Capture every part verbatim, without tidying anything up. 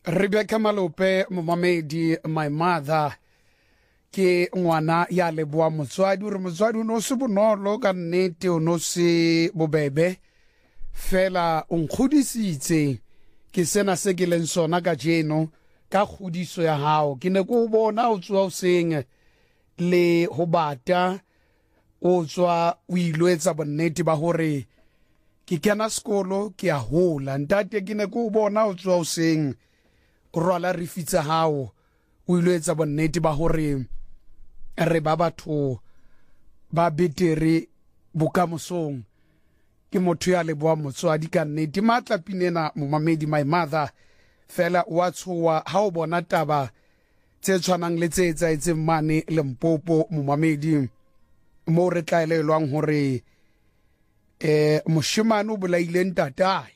Rebecca Malope momamedi my mother ke ngwana ya leboa motswadi re motswadi o no se bonolo ka nnete o no se bobebe fela o nkgodisitse ke sena se ke leng sona ka jeno ka kgodiso ya hao ke ne go bona o tswa o seng le ho bata o tswa o ilwetsa bonnete ba hore ke kena sekolo ke a hola ntate ke ne go bona o tswa o seng rwala re fitsa hao o ilwetsa bonnete ba hore re ba batho ba betere bokamosong ke motho ya leboa motswadi ka nnete matla pinena momamedi my mother fela wa tshowa ha o bona taba tse tshwanang le tse etsaetseng mane Limpopo momamedi mo re tlaelelwang hore eh moshimane o bolaile ntatae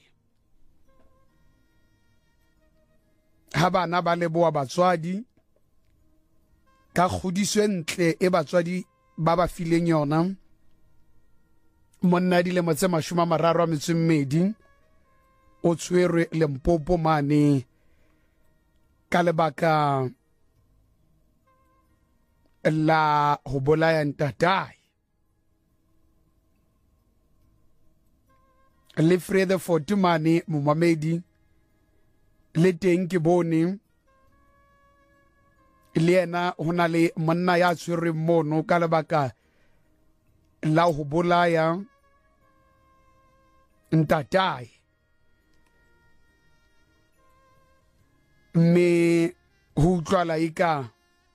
ha bana ba leboa batswadi ka kgodiso ntle e batswadi ba ba fileng yona monna dile motse mashuma mararo a metsemmedi o tshwerwe Limpopo mane ka lebaka la ho bolaya ntatae le Frede Fortumane momamedi le teng ke bone le ena hona le monna ya tshwerwe mono ka lebaka la ho bolaya ntatae me ho utlwala ika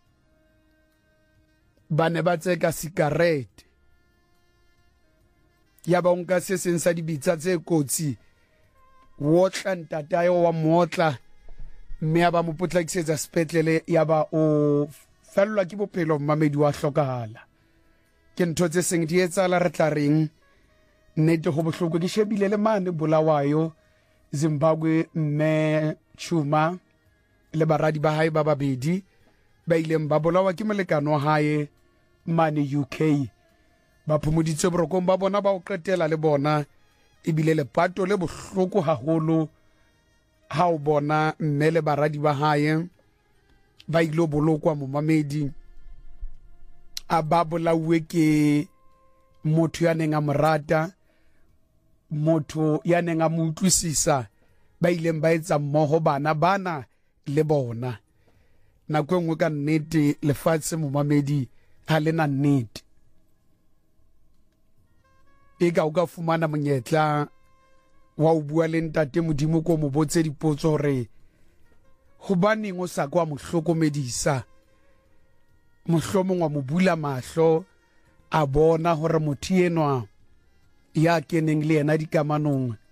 bane ba tseka sigarete ya ba nka se seng sa dibitsa tse kotsi wotla ntatae wa motla mme aba mo potlakisetsa sepetlele ya ba o fellwa ke bophelo mmamedi wa hlokahala ke ntho tse seng di etsala re tla reng nnete go bohloko ke shebile le mane Bulawayo Zimbabwe mme Chuma le baradi ba hae ba babedi ba ileng ba bolawa ke molekano wa hae mane U K ba phomoditse borokong ba bona ba o qetela le bona ebile le pato le bohloko haholo ha o bona mme le baradi ba hae ba ilo bolokwa momamedi a ba bolauwe ke motho ya neng a morata motho ya neng a mo utlwisisa ba ileng ba etsa mmoho bana bana le bona nako engwe ka nnete lefatshe momamedi ha le na nnete e ka o ka fumana monyetla wa o bua le ntate modimo ko mo botse dipotso hore hobaneng o sa kwa mohlokomedisa mohlomong wa mo bula mahlo a bona hore motho enwa ya keneng le yena dikamanong